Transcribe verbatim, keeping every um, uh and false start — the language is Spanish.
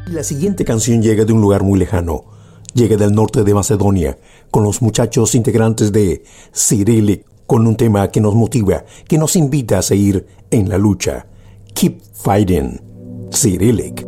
La siguiente canción llega de un lugar muy lejano. Llega del norte de Macedonia, con los muchachos integrantes de Cyrillic, con un tema que nos motiva, que nos invita a seguir en la lucha. Keep Fighting. Cyrillic.